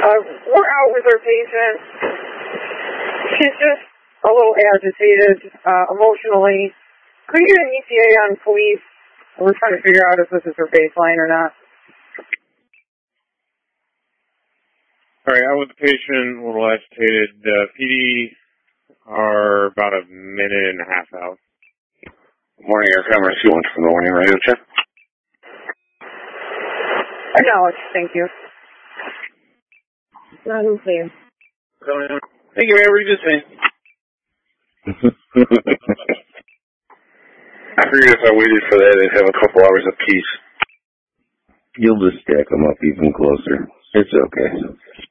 We're out with our patient. She's just a little agitated, emotionally. Could you get an ETA on police? We're trying to figure out if this is her baseline or not. All right, out with the patient, a little agitated. PD are about a minute and a half out. Good morning, Aircom Rescue 1 from the morning radio check. Acknowledge, thank you. Clear. Thank you, man. What are you just saying? I figured if I waited for that, I'd have a couple hours of peace. You'll just stack them up even closer. It's okay.